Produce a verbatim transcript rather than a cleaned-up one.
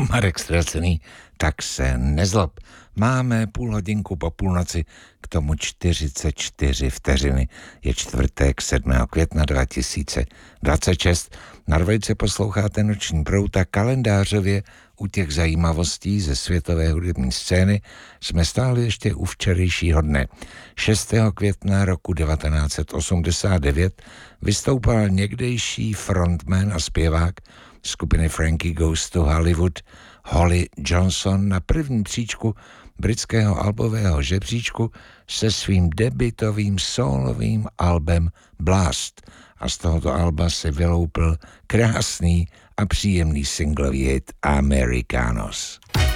Marek Ztracený, tak se nezlob. Máme půl hodinku po půlnoci, k tomu čtyřicet čtyři vteřiny. Je čtvrtek sedmého května dva tisíce dvacet šest. Na dvojce posloucháte Noční proud a kalendářově u těch zajímavostí ze světové hudební scény jsme stáli ještě u včerejšího dne. šestého května roku devatenáct set osmdesát devět vystoupal někdejší frontman a zpěvák skupiny Frankie Goes to Hollywood Holly Johnson na první příčku britského albového žebříčku se svým debutovým sólovým albem Blast. A z tohoto alba se vyloupil krásný a příjemný singlový hit Americanos.